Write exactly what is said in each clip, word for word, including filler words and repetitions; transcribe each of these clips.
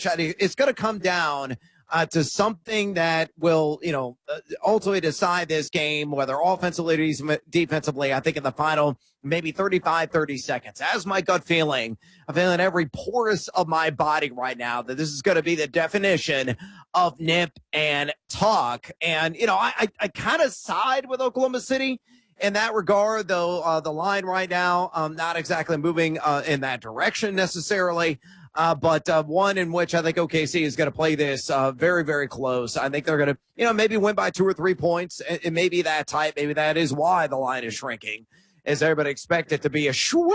bench, I think it's going to come down uh, to something that will, you know, uh, ultimately decide this game, whether offensively or defensively. I think in the final, maybe thirty-five, thirty seconds. As my gut feeling, I'm feeling every porous of my body right now that this is going to be the definition of nip and tuck. And, you know, I, I, I kind of side with Oklahoma City in that regard, though uh, the line right now, um, not exactly moving uh, in that direction necessarily. Uh, but uh, one in which I think O K C is going to play this uh, very, very close. I think they're going to, you know, maybe win by two or three points. It, it may be that tight. Maybe that is why the line is shrinking, as everybody expect it to be a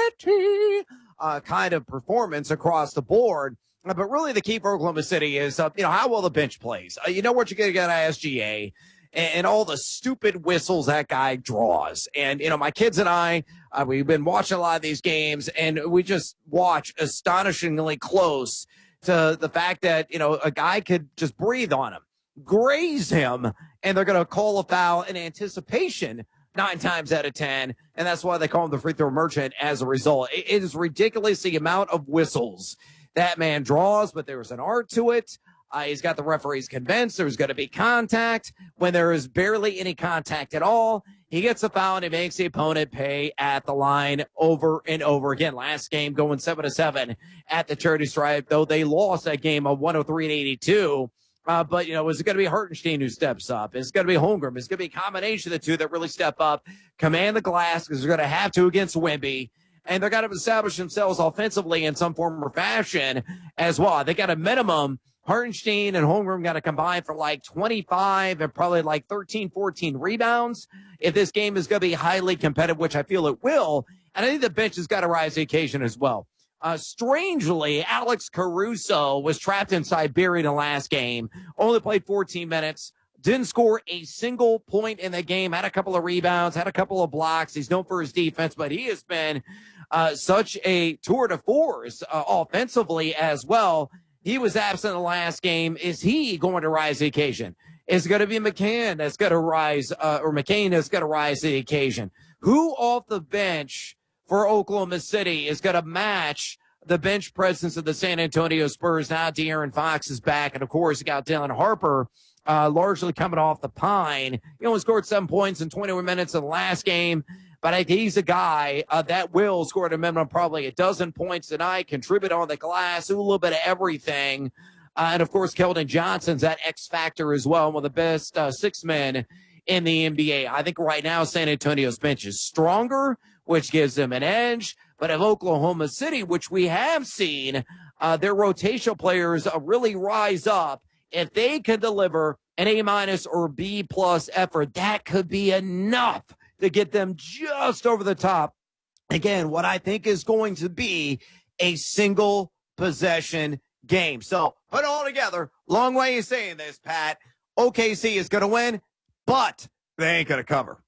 sweaty uh, kind of performance across the board. Uh, but really the key for Oklahoma City is, uh, you know, how well the bench plays. Uh, you know what you're going to get at S G A. And all the stupid whistles that guy draws. And, you know, my kids and I, uh, we've been watching a lot of these games, and we just watch astonishingly close to the fact that, you know, a guy could just breathe on him, graze him, and they're going to call a foul in anticipation nine times out of ten. And that's why they call him the free throw merchant as a result. It, it is ridiculous the amount of whistles that man draws, but there's an art to it. Uh, he's got the referees convinced there's going to be contact when there is barely any contact at all. He gets a foul and he makes the opponent pay at the line over and over again. Last game going seven to seven at the charity stripe, though they lost that game of one oh three to eighty-two. Uh, but, you know, is it going to be Hartenstein who steps up? Is it going to be Holmgren? Is it going to be a combination of the two that really step up, command the glass, because they're going to have to against Wemby. And they're going to establish themselves offensively in some form or fashion as well. They got a minimum. Hartenstein and Holmgren got to combine for like twenty-five and probably like thirteen, fourteen rebounds if this game is going to be highly competitive, which I feel it will. And I think the bench has got to rise to the occasion as well. Uh, strangely, Alex Caruso was trapped in Siberia in the last game, only played fourteen minutes, didn't score a single point in the game, had a couple of rebounds, had a couple of blocks. He's known for his defense, but he has been uh, such a tour de force uh, offensively as well. He was absent in the last game. Is he going to rise to the occasion? Is it going to be McCann that's going to rise, uh, or McCain that's going to rise to the occasion? Who off the bench for Oklahoma City is going to match the bench presence of the San Antonio Spurs? Now De'Aaron Fox is back, and of course you got Dylan Harper uh, largely coming off the pine. He only scored seven points in twenty-one minutes in the last game. But I think he's a guy uh, that will score at a minimum probably a dozen points tonight, contribute on the glass, do a little bit of everything. Uh, and, of course, Keldon Johnson's that X factor as well, one of the best uh, six men in the N B A. I think right now San Antonio's bench is stronger, which gives them an edge. But if Oklahoma City, which we have seen, uh, their rotational players uh, really rise up, if they can deliver an A-minus or B-plus effort, that could be enough to get them just over the top. Again, what I think is going to be a single possession game. So put it all together. Long way of saying this, Pat. O K C is going to win, but they ain't going to cover.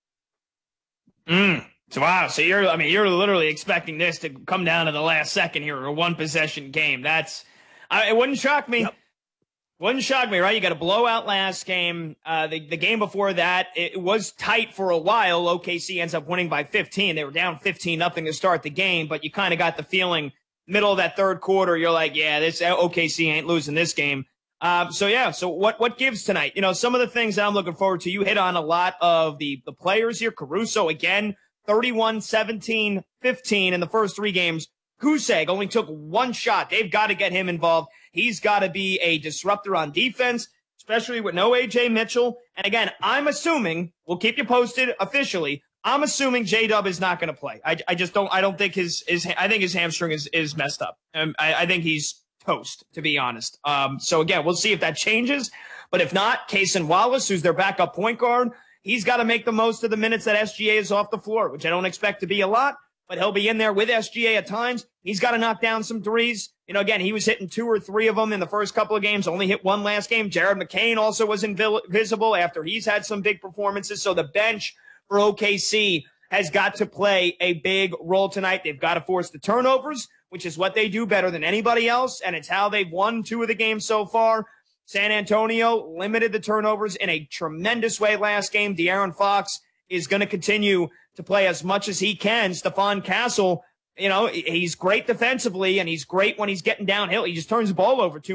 Mm. So wow. So you're, I mean, you're literally expecting this to come down to the last second here, or a one possession game. That's, I, it wouldn't shock me. Yep. Wouldn't shock me, right? You got a blowout last game. Uh, the, the game before that, it was tight for a while. O K C ends up winning by fifteen. They were down fifteen nothing to start the game, but you kind of got the feeling middle of that third quarter, you're like, yeah, this O K C ain't losing this game. Uh, so yeah, so what, what gives tonight? You know, some of the things that I'm looking forward to, you hit on a lot of the, the players here. Caruso, again, thirty-one, seventeen, fifteen in the first three games. Kuseg only took one shot. They've got to get him involved. He's got to be a disruptor on defense, especially with no A J Mitchell. And again, I'm assuming, we'll keep you posted officially, I'm assuming J-Dub is not going to play. I, I just don't, I don't think his, his, I think his hamstring is, is messed up. Um, I, I think he's toast, to be honest. Um, so again, we'll see if that changes. But if not, Cason Wallace, who's their backup point guard, he's got to make the most of the minutes that S G A is off the floor, which I don't expect to be a lot. But he'll be in there with S G A at times. He's got to knock down some threes. You know, again, he was hitting two or three of them in the first couple of games, only hit one last game. Jared McCain also was invisible after he's had some big performances. So the bench for O K C has got to play a big role tonight. They've got to force the turnovers, which is what they do better than anybody else, and it's how they've won two of the games so far. San Antonio limited the turnovers in a tremendous way last game. De'Aaron Fox is going to continue to play as much as he can. Stephon Castle, you know, he's great defensively, and he's great when he's getting downhill. He just turns the ball over too